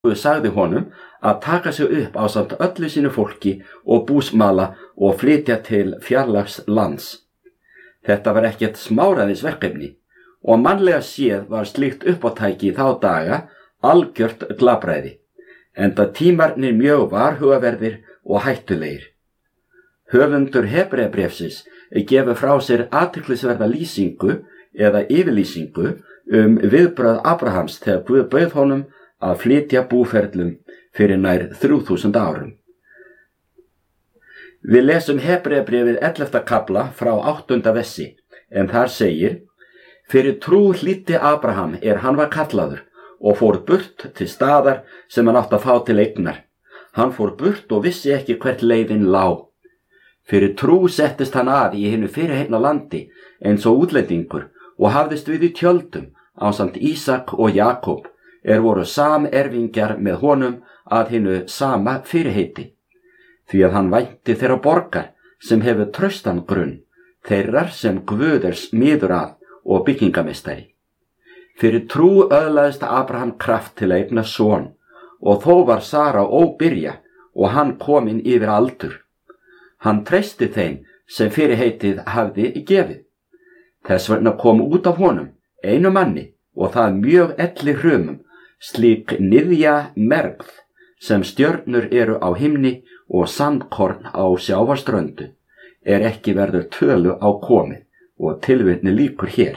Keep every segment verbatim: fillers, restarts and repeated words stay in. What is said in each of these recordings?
Guð sagði honum að taka sig upp ásamt öllu sínu fólki og búsmala og flytja til fjarlægs lands. Þetta var ekkert smáræðis verkefni og mannlega séð var slíkt uppátæki í þá daga algjört glabræði, enda tímarnir mjög varhugaverðir og hættulegir. Höfundur Hebreabréfsins gefur frá sér athyglisverða lýsingu eða yfirlýsingu um viðbrögð Abrahams þegar Guð bauð honum að flytja búferlum fyrir nær þrjú þúsund árum. Við lesum Hebreabréfið ellefta kafla frá áttunda vessi, en þar segir: Fyrir trú hlýddi Abraham er hann var kallaður og fór burt til staðar sem hann átti að fá til eignar. Hann fór burt og vissi ekki hvert leiðin lá. Fyrir trú settist hann að í hinu fyrirheitna landi eins og útlendingur og hafðist við í tjöldum ásamt Ísak og Jakob, er voru samerfingjar með honum að hinu sama fyrirheiti, því að hann vænti þeirra borgar sem hefur traustan grunn, þeirrar sem Guð er smiður að og byggingameistari. Fyrir trú öðlaðist Abraham kraft til að eigna son, og þó var Sara óbyrja og hann kominn yfir aldur. Hann treysti þeim sem fyrirheitið hafði gefið. Þess vegna kom út af honum einu manni, og það mjög elli hrumum, slík niðja mergð sem stjörnur eru á himni og sandkorn á sjávarströndu, er ekki verður tölu á komið, og tilvitni líkur hér.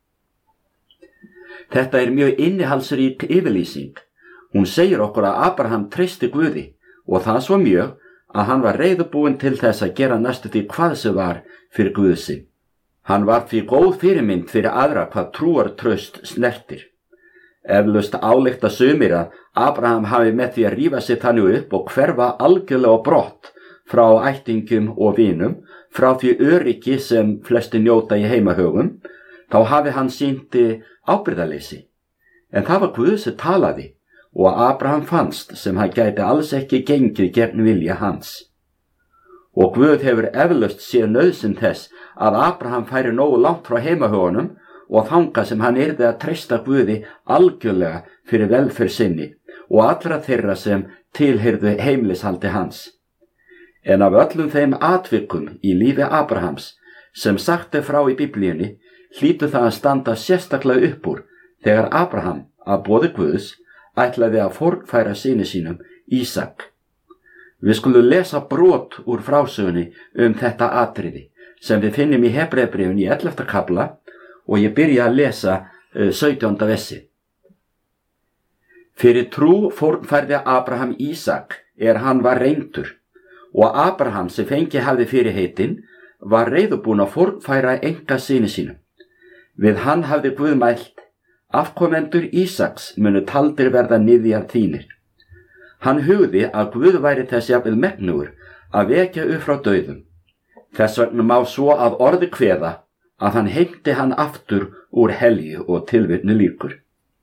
Þetta er mjög innihaldsrík yfirlýsing. Hún segir okkur að Abraham treysti Guði, og það svo mjög að hann var reiðubúinn til þess að gera næstu því hvað sem var fyrir Guð sinn. Hann var því góð fyrirmynd fyrir aðra hvað trúartraust snertir. Eflaust álykta sumir að Abraham hafi með því að rífa sig þannig upp og hverfa algjörlega brott frá ættingum og vinum, frá því öryggi sem flesti njóta í heimahögum, þá hafi hann sýnt ábyrgðarleysi. En það var Guð sem talaði, og Abraham fannst sem hann gæti alls ekki gengið gegn vilja hans. Og Guð hefur eflaust séð nauðsyn þess að Abraham færi nógu langt frá heimahögunum og þanga sem hann yrði að treysta Guði algjörlega fyrir velferð sinni og allra þeirra sem tilheyrðu heimilishaldi hans. En af öllum þeim atvikum í lífi Abrahams sem sagt er frá í Biblíunni, hlýtur það að standa sérstaklega upp úr þegar Abraham, að boði Guðs, ætlaði að fornfæra syni sínum Ísak. Við skulum lesa brot úr frásögunni um þetta atriði sem við finnum í Hebreabréfinu í ellefta kafla, og ég byrja að lesa sautjánda vessi. Fyrir trú fornfærði Abraham Ísak er hann var reyndur, og Abraham sem fengi hafði fyrirheitin var reiðubúinn að fornfæra enga syni sínum. Við hann hafði Guð mælt: afkomendur Ísaks munu taldir verða niðjar þínir. Hann hugði að Guð væri þess jafnvel megnugur að vekja upp frá dauðum. Þess vegna má svo að orði kveða að hann heimti hann aftur úr helju og tilvitnu líkur.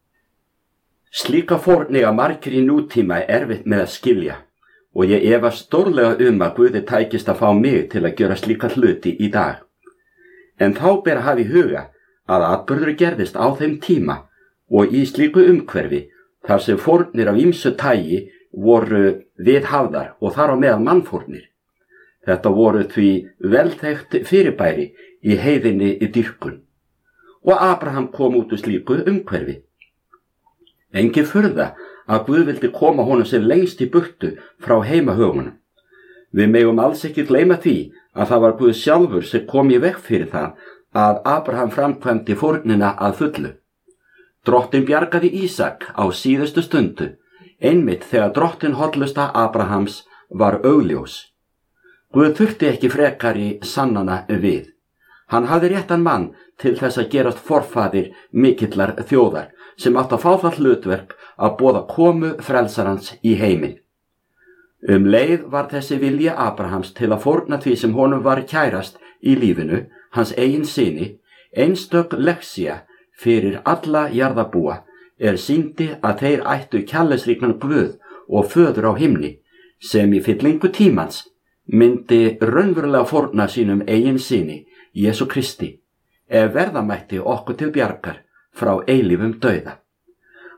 Slíka fórniga margir í nútíma er erfitt með að skilja, og ég efast stórlega um að Guði tækist að fá mig til að gera slíka hluti í dag. En þá ber að hafa í huga að atburður gerðist á þeim tíma og í slíku umhverfi þar sem fórnir af ýmsu tagi voru viðhafðar og þar á meðal mannfórnir. Þetta voru því velþekkt fyrirbæri í heiðinni í dýrkun. Og Abraham kom út úr slíku umhverfi. Engin furða að Guð vildi koma honum sem lengst í burtu frá heimahögunum. Við megum alls ekki gleyma því að það var Guð sjálfur sem kom í veg fyrir það að Abraham framkvæmdi fórnina að fullu. Drottinn bjargaði Ísak á síðustu stundu, einmitt þegar drottin hollusta Abrahams var augljós. Guð þurfti ekki frekari sannana við. Hann hafði réttan mann til þess að gerast forfaðir mikillar þjóðar sem átt að fá það hlutverk að boða komu frelsarans í heiminn. Um leið var þessi vilji Abrahams til að fórna því sem honum var kærast í lífinu, hans eigin syni, einstök lexía fyrir alla jarðarbúa, er sýndi að þeir ættu kærleiksríkan Guð og föður á himni, sem í fyllingu tímans myndi raunverulega fórna sínum eigin syni, Jesú Kristi, ef verða mætti okkur til bjargar frá eilífum dauða.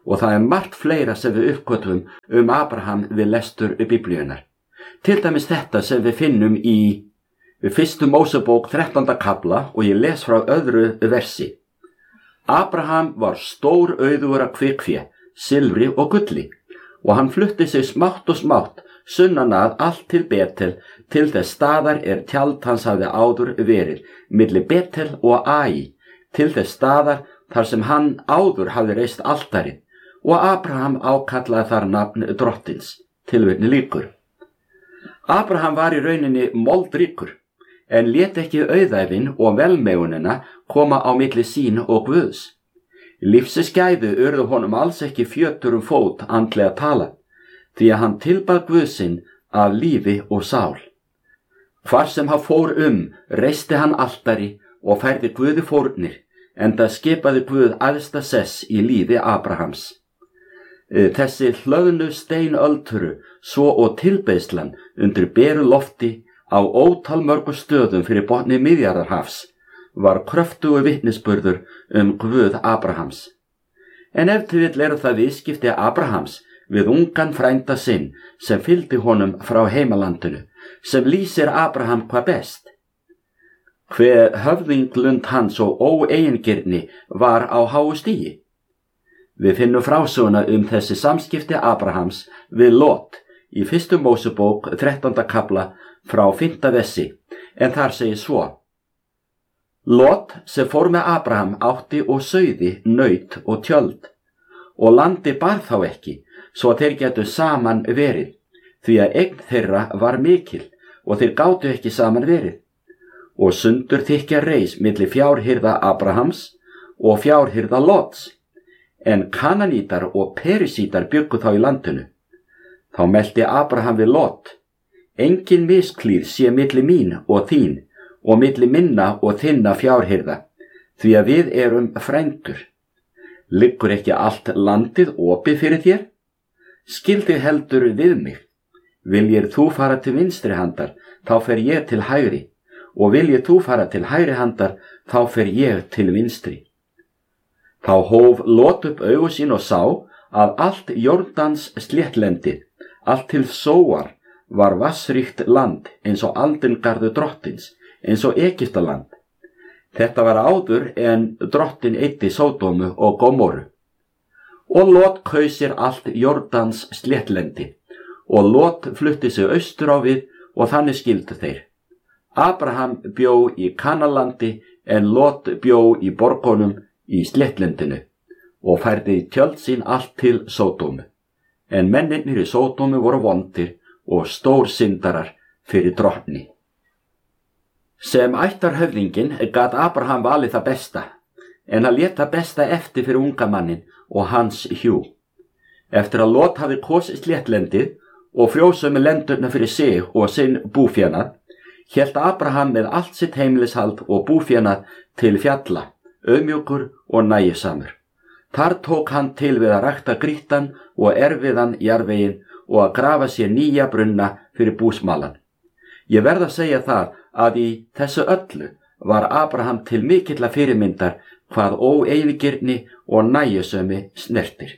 og það er margt fleira sem við uppgötvum um Abraham við lestur Biblíunnar. Til dæmis þetta sem við finnum í fyrstu Mósebók þrettánda kafla og ég les frá öðru versi. Abraham var stór auðugur af kvikfé, silfri og gulli og hann flutti sig smátt og smátt sunnan að allt til Betel til þess staðar er tjald hans hafði áður verið, milli Betel og Ai, til þess staðar þar sem hann áður hafði reist altarið og Abraham ákallaði þar nafn drottins, tilvitni lýkur. Abraham var í rauninni moldríkur, en lét ekki auðæfin og velmegunina koma á milli sín og Guðs. Lífsins gæði urðu honum alls ekki fjötur um fót andlega tala, því að hann tilbað Guð sinn af lífi og sál. Hvar sem hann fór um, reisti hann altari og færði Guði fórnir, enda skipaði Guð æðsta sess í lífi Abrahams. Þessi hlöðnu steinölduru, svo og tilbeiðslan undir beru lofti á ótal mörgum stöðum fyrir botni Miðjarðarhafs, var kröftugur vitnisburður um Guð Abrahams. En ef til vill eru það viðskipti Abrahams við ungan frænda sinn sem fylgdi honum frá heimalandinu, sem lýsir Abraham hvað best. Hve höfðinglund hans og óeigingirni var á háu stigi. Við finnum frásöguna um þessi samskipti Abrahams við Lot í fyrstu Mósebók þrettánda kafla frá fimmta versi, en þar segir svo. Lot sem fór með Abraham átti og sauði, naut og tjöld, og landi bar þá ekki, svo að þeir getu saman verið, því að eign þeirra var mikil og þeir gátu ekki saman verið. Og sundur þykja reis milli fjárhirða Abrahams og fjárhirða Lots, en Kananítar og Perisítar bjuggu þá í landinu. Þá melti Abraham við Lot, engin misklíð sé milli mín og þín, og milli minna og þinna fjárhirða, því að við erum frændur. Liggur ekki allt landið opið fyrir þér? Skildi heldur við mig. Viljir þú fara til vinstri handar, þá fer ég til hægri, og viljir þú fara til hægri handar, þá fer ég til vinstri. Þá hóf Lot upp augu sín og sá að allt Jordans sléttlendið, allt til Sóar, var vassríkt land eins og aldingarður drottins, eins og Egyptaland. Þetta var áður en drottin eyddi Sódómu og Gómoru. Og Lot kaus sér allt Jordans sléttlendi, og Lot flutti sig austur á við og þannig skildu þeir. Abraham bjó í Kanalandi en Lot bjó í borgunum í sléttlendinu og færði tjöld sín allt til Sódómu. En mennirnir í Sódómu voru vondir og stór syndarar fyrir drottni. Sem ættarhöfðinginn gat Abraham valið það besta, en hann lét það besta eftir fyrir unga mannin og hans hjú. Eftir að Lot hafi kosið sléttlendið og frjósömu lendurna fyrir sig og sinn búfénað, hélt Abraham með allt sitt heimilishald og búfénað til fjalla, auðmjúkur og nægisamur. Þar tók hann til við að rækta grýttan og erfiðan jarðveginn og að grafa sér nýja brunna fyrir búsmalan. Ég verð að segja það að í þessu öllu var Abraham til mikilla fyrirmyndar hvað óeigingirni og nægjusemi snertir.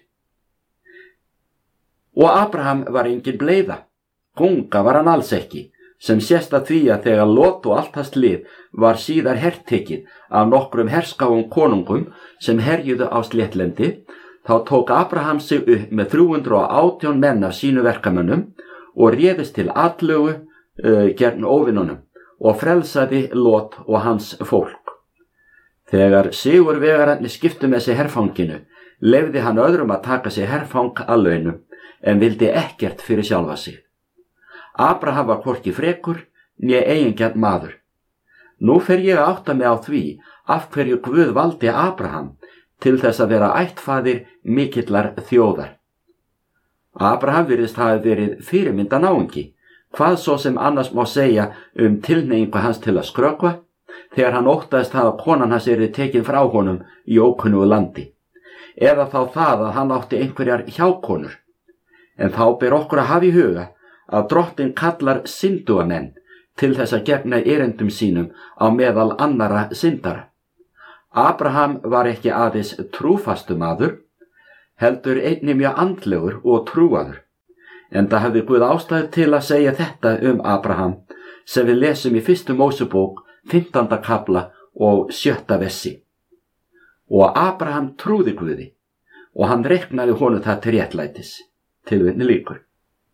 Og Abraham var engin bleiða, gunga var hann alls ekki, sem sést að því að þegar Lot og allt hans lið var síðar hertekið af nokkrum herskáum konungum sem herjuðu á sléttlendi, þá tók Abraham sig upp með þrjú hundruð og átján menn af sínu verkamönnum og réðist til atlögu uh, gegn óvinunum og frelsaði Lot og hans fólk. Þegar sigurvegararnir skiptu með sig herfanginu, leyfði hann öðrum að taka sig herfang að launum, en vildi ekkert fyrir sjálfa sig. Abraham var hvorki frekur né eigingjarn maður. Nú fer ég að átta mig á því af hverju Guð valdi Abraham til þess að vera ættfaðir mikillar þjóðar. Abraham virðist hafi verið fyrirmynda náungi, hvað svo sem annars má segja um tilhneigingu hans til að skrökva, þegar hann óttaðist hafa konan hans yrði tekin frá honum í ókunnugu landi, eða þá það að hann átti einhverjar hjákonur. En þá ber okkur að hafa í huga að drottin kallar syndugamenn til þess að gegna erindum sínum á meðal annara syndara. Abraham var ekki aðeins trúfastu maður, heldur einnig mjög andlegur og trúaður. Enda hafði Guð ástæðu til að segja þetta um Abraham sem við lesum í fyrstu Mósebók fimmtánda kafla og sjötta vessi. Og Abraham trúði Guði og hann reiknaði honum það til réttlætis. Tilvitni lýkur.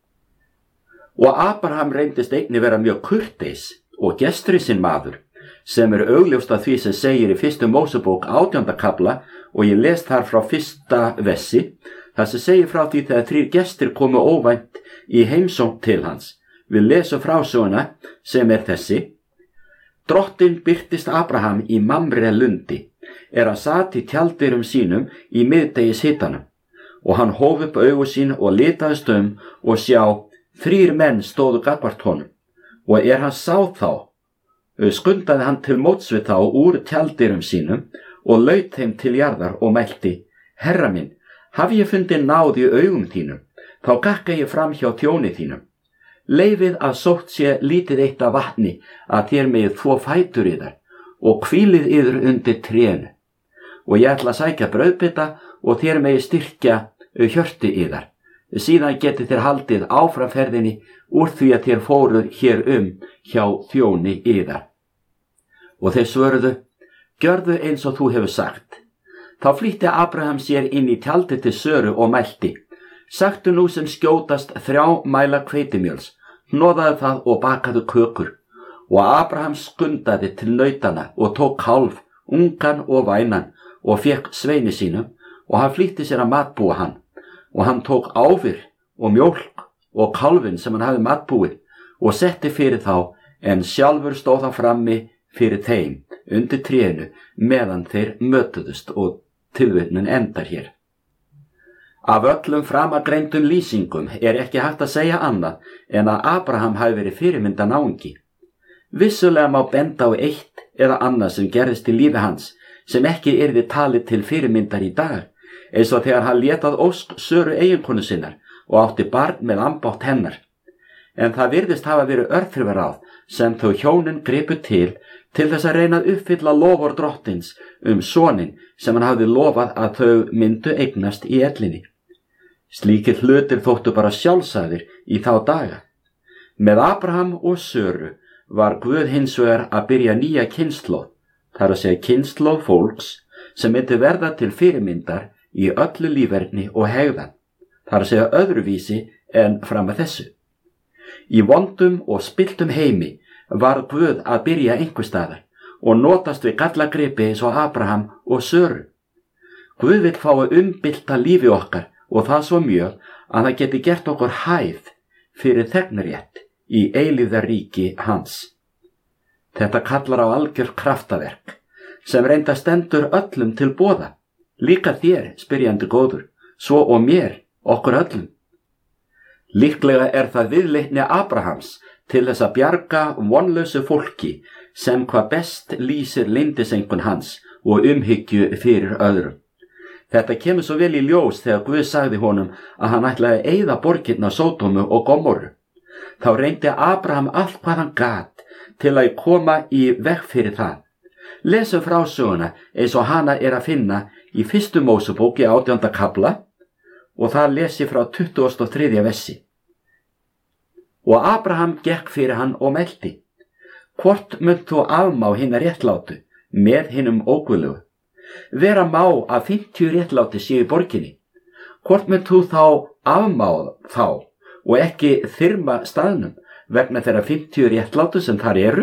Og Abraham reyndist einnig vera mjög kurteis og gestrisinn maður, sem er augljóst að því sem segir í fyrstu Mósebók átjánda kafla og ég les þar frá fyrsta vessi, þar sem segir frá því þegar þrír gestir komu óvænt í heimsókn til hans. Við lesum frásöguna sem er þessi. Drottinn birtist Abraham í Mamre lundi, er hann sat í tjaldyrum sínum í miðdegis hitanum, og hann hóf upp augu sín og litaðist um og sjá, þrír menn stóðu gagnvart honum, og er hann sá þá, skundaði hann til móts við þá úr tjaldyrum sínum og laut þeim til jarðar og mælti, Herra minn, hafi ég fundið náð í augum þínum, þá gakka ég fram hjá þjóni þínum. Leifið að sótt sé lítið eitt af vatni að þér megið þvo fætur yðar og hvílið yður undir trénu. Og ég ætla að sækja brauðbita og þér megið styrkja hjörti yðar. Síðan getið þér haldið áframferðinni úr því að þér fóruð hér um hjá þjóni yðar. Og þeir svöruðu, gjörðu eins og þú hefur sagt. Þá flýtti Abraham sér inn í tjaldið til Söru og mælti, sagtu nú sem skjótast þrjá mæla hveitimjöls, hnoðaði það og bakaðu kökur. Og Abraham skundaði til nautana og tók kálf, ungan og vænan, og fekk sveini sínum, og hann flýtti sér að matbúa hann. Og hann tók áfir og mjólk og kálfin sem hann hafði matbúið og setti fyrir þá, en sjálfur stóð hann frammi fyrir þeim undir trénu meðan þeir mötuðust, og tilvitnun endar hér. Af öllum framangreindum lýsingum er ekki hægt að segja annað en að Abraham hafi verið fyrirmynda náungi. Vissulega má benda á eitt eða annað sem gerðist í lífi hans sem ekki yrði talið til fyrirmyndar í dag, eins og þegar hann lét að ósk Söru eiginkonu sinnar og átti barn með ambátt hennar. En það virðist hafa verið örþrifaráð sem þau hjónin gripu til til þess að reyna að uppfylla lofur drottins um sonin sem hann hafði lofað að þau myndu eignast í ellinni. Slíkir hlutir þóttu bara sjálfsagðir í þá daga. Með Abraham og Söru var Guð hins vegar að byrja nýja kynslóð, þar að segja kynslóð fólks sem myndi verða til fyrirmyndar í öllu líferni og hegðan, þar að segja öðruvísi en fram að þessu. Í vondum og spilltum heimi var Guð að byrja einhvers staðar og notast við gallagripi eins og Abraham og Söru. Guð vill fá að umbylta lífi okkar og það svo mjög að það geti gert okkur hæð fyrir þegnrétt í eilífðarríki hans. Þetta kallar á algjör kraftaverk sem reynda stendur öllum til boða, líka þér, spyrjandi góður, svo og mér, okkur öllum. Líklega er það viðleitni Abrahams til þess að bjarga vonlausu fólki sem hvað best lýsir leyndiseinkunn hans og umhyggju fyrir öðrum. Þetta kemur svo vel í ljós þegar Guð sagði honum að hann ætlaði að eyða borgirna Sódómu og Gomorru. Þá reyndi Abraham allt hvað hann gat til að koma í veg fyrir það. Lesum frásöguna eins og hana er að finna í fyrstu Mósebók í átjánda kafla og það lesi frá tuttugasta og þriðja vessi. Og Abraham gekk fyrir hann og meldi, hvort munt þú afmá hina réttlátu með hinum óguðlegu? Vera má að fimmtíu réttláti séu í borginni, hvort munt þú þá afmá þá og ekki þyrma staðnum vegna þeirra fimmtíu réttlátu sem þar eru?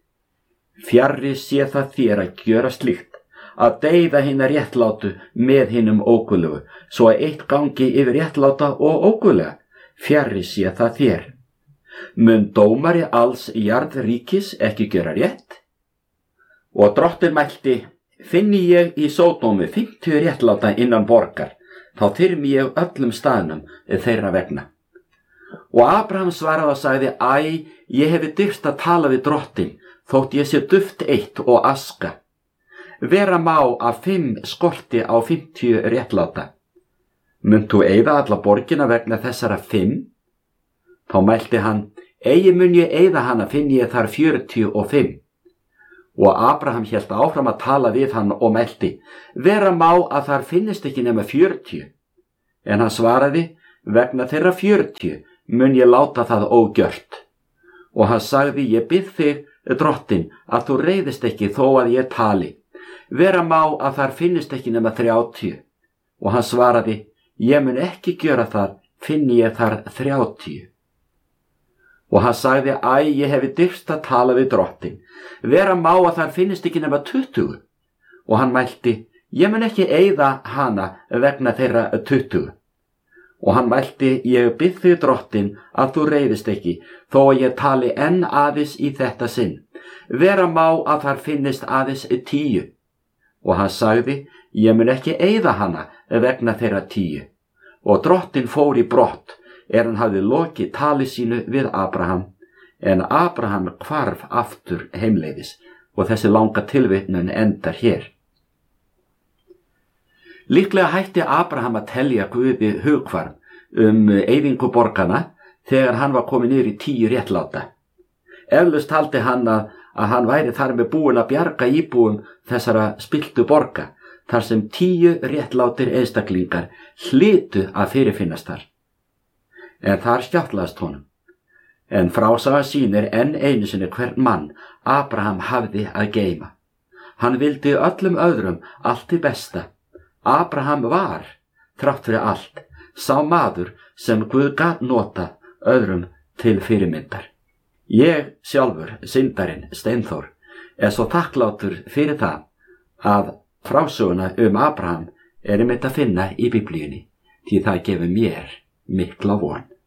Fjarri sé það þér að gjöra slíkt, að deyða hina réttlátu með hinum óguðlegu, svo að eitt gangi yfir réttláta og óguðlega, fjarri sé það þér. Mun dómari alls jarðríkis ekki gjöra rétt? Og drottinn mælti, finni ég í Sódómu fimmtíu réttláta innan borgar, þá þyrmi ég öllum staðnum þeirra vegna. Og Abraham svaraði og sagði, æ, ég hefi dyrst að tala við drottinn, þótt ég sé duft eitt og aska. Vera má að fimm skorti á fimmtíu réttláta. Munt þú eyða alla borgina vegna þessara fimm? Þá mælti hann, eigi mun ég eyða hana finn ég þar fjörutíu og fimm. Og Abraham hélt áfram að tala við hann og mælti, vera má að þar finnist ekki nema fjörutíu. En hann svaraði, vegna þeirra fjörutíu mun ég láta það ógjört. Og hann sagði, ég bið þig, drottinn, að þú reiðist ekki þó að ég tali. Vera má að þar finnist ekki nema þrjátíu. Og hann svaraði, ég mun ekki gjöra það, finni ég þar þrjátíu. Og hann sagði, æ, ég hefi dyrst að tala við drottinn. Vera má að þar finnist ekki nema tuttugu. Og hann mælti, ég mun ekki eyða hana vegna þeirra tuttugu. Og hann mælti, ég bið þig drottinn að þú reiðist ekki, þó að ég tali enn aðeins í þetta sinn. Vera má að þar finnist aðeins tíu. Og hann sagði, ég mun ekki eyða hana vegna þeirra tíu. Og drottinn fór í brott, er hann hafði lokið tali sínu við Abraham, en Abraham hvarf aftur heimleiðis, og þessi langa tilvitnun endar hér. Líklega hætti Abraham að telja Guði hugkvarm um eyðingu borgana þegar hann var kominn niður í tíu réttláta. Eflaust taldi hann að, að hann væri þar með búinn að bjarga íbúum þessara spilltu borga, þar sem tíu réttlátir einstaklingar hlytu að fyrirfinnast þar. En þar skjáttlaðist honum. En frásaga sýnir enn einu sinni hvern mann Abraham hafði að geyma. Hann vildi öllum öðrum allt í besta. Abraham var, þrátt fyrir allt, sá maður sem Guð gat nota öðrum til fyrirmyndar. Ég sjálfur, syndarinn Steinþór, er svo þakklátur fyrir það að frásöguna um Abraham er einmitt að finna í Biblíunni, því það gefur mér mikla von.